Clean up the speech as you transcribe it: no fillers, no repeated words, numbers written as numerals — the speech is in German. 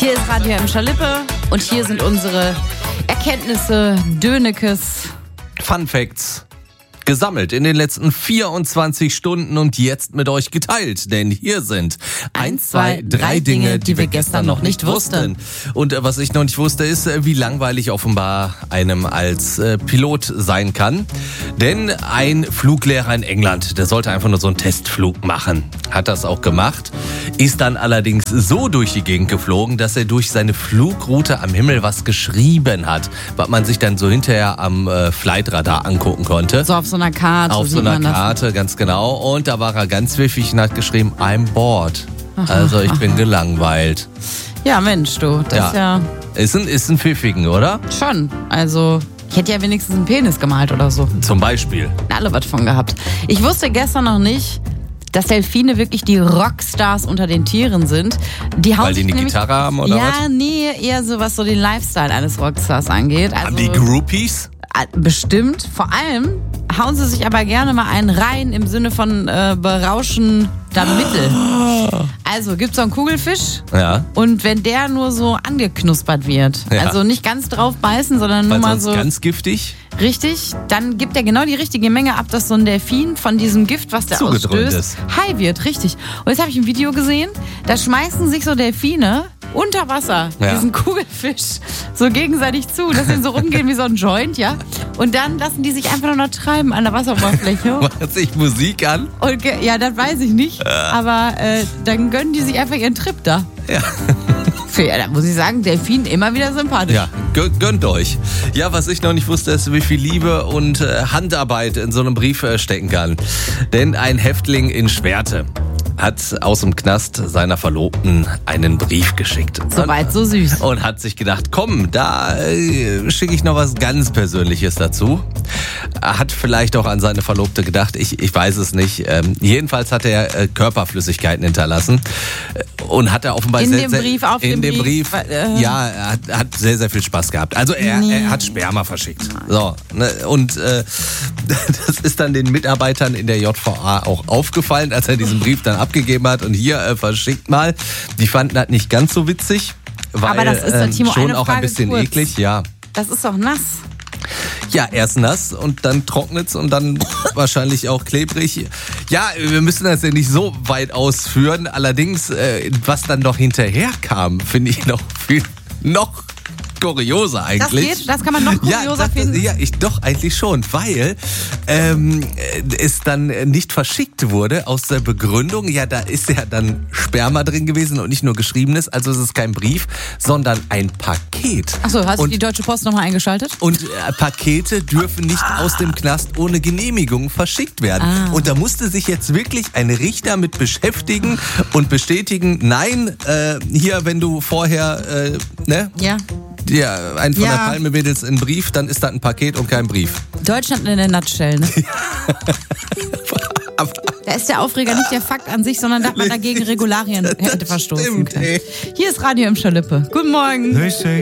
Hier ist Radio Emscher-Lippe und hier sind unsere Erkenntnisse, Dönekes. Fun Facts. Gesammelt in den letzten 24 Stunden und jetzt mit euch geteilt. Denn hier sind 1, 2, 3 Dinge, die wir gestern noch nicht wussten. Und was ich noch nicht wusste, ist, wie langweilig offenbar einem als Pilot sein kann. Denn ein Fluglehrer in England, der sollte einfach nur so einen Testflug machen. Hat das auch gemacht. Ist dann allerdings so durch die Gegend geflogen, dass er durch seine Flugroute am Himmel was geschrieben hat. Was man sich dann so hinterher am Flightradar angucken konnte. So auf so einer Karte. Auf so einer Karte, ganz genau. Und da war er ganz pfiffig und hat geschrieben, I'm bored. Also ich bin gelangweilt. Ja, Mensch, du, das Ist ein pfiffigen, oder? Schon. Also, ich hätte ja wenigstens einen Penis gemalt oder so. Zum Beispiel. Alle was von gehabt. Ich wusste gestern noch nicht, dass Delfine wirklich die Rockstars unter den Tieren sind. Weil die eine Gitarre haben, oder was? Ja, nee, eher so, was so den Lifestyle eines Rockstars angeht. Also, haben die Groupies? Bestimmt. Vor allem hauen sie sich aber gerne mal einen rein im Sinne von berauschender Mittel. Also gibt's so einen Kugelfisch und wenn der nur so angeknuspert wird, also nicht ganz drauf beißen, sondern nur mal so ganz giftig. Richtig, dann gibt er genau die richtige Menge ab, dass so ein Delfin von diesem Gift, was der ausstößt, high wird, richtig. Und jetzt habe ich ein Video gesehen, da schmeißen sich so Delfine unter Wasser, diesen Kugelfisch, so gegenseitig zu, dass sie so rumgehen wie so ein Joint, ja. Und dann lassen die sich einfach nur noch treiben an der Wasseroberfläche. Macht sich Musik an? Und ja, das weiß ich nicht, aber dann gönnen die sich einfach ihren Trip da. Ja. Ja, da muss ich sagen, Delfin immer wieder sympathisch. Ja, gönnt euch. Ja, was ich noch nicht wusste, ist, wie viel Liebe und Handarbeit in so einem Brief stecken kann. Denn ein Häftling in Schwerte hat aus dem Knast seiner Verlobten einen Brief geschickt. Soweit so süß. Und hat sich gedacht, komm, da schicke ich noch was ganz Persönliches dazu. Hat vielleicht auch an seine Verlobte gedacht, ich weiß es nicht. Jedenfalls hat er Körperflüssigkeiten hinterlassen und hat er offenbar in dem Brief ja, er hat sehr, sehr viel Spaß gehabt. Also er hat Sperma verschickt. So, ne? Und das ist dann den Mitarbeitern in der JVA auch aufgefallen, als er diesen Brief dann abgegeben hat und hier verschickt mal. Die fanden das nicht ganz so witzig, weil aber das ist doch, Timo, schon eine auch Frage ein bisschen kurz. eklig, ja. Das ist doch nass. Ja, erst nass und dann trocknet's und dann wahrscheinlich auch klebrig. Ja, wir müssen das ja nicht so weit ausführen. Allerdings, was dann noch hinterher kam, finde ich noch kurioser eigentlich. Das geht? Das kann man noch kurioser finden? Ja, doch eigentlich schon, weil es dann nicht verschickt wurde aus der Begründung, ja, da ist ja dann Sperma drin gewesen und nicht nur geschriebenes, also es ist kein Brief, sondern ein Paket. Achso, hast du die Deutsche Post nochmal eingeschaltet? Und Pakete dürfen nicht aus dem Knast ohne Genehmigung verschickt werden. Und da musste sich jetzt wirklich ein Richter mit beschäftigen und bestätigen, nein, hier, wenn du vorher, Ja, einen von der Palme wedelst in einen Brief, dann ist das ein Paket und kein Brief. Deutschland in der Nutshell, ne? Da ist der Aufreger nicht der Fakt an sich, sondern dass man dagegen Regularien hätte verstoßen können. Hier ist Radio Emscher-Lippe. Guten Morgen.